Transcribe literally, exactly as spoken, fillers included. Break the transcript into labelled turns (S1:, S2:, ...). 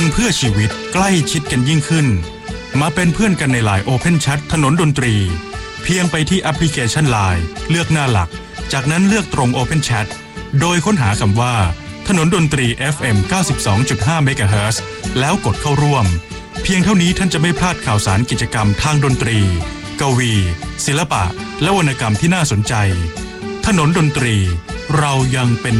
S1: เพื่อชีวิตใกล้ชิดกันยิ่งขึ้นมาเป็นเพื่อนกันในไลน์ Open Chat ถนนดนตรีเพียงไปที่แอปพลิเคชัน ไลน์ เลือกหน้าหลักจากนั้นเลือกตรง Open Chat โดยค้นหาคำว่าถนนดนตรี เอฟ เอ็ม เก้าสิบสองจุดห้า เมกะเฮิรตซ์แล้วกดเข้าร่วมเพียงเท่านี้ท่านจะไม่พลาดข่าวสารกิจกรรมทางดนตรีกวีศิลปะและวรรณกรรมที่น่าสนใจถนนดนตรีเรายังเป็น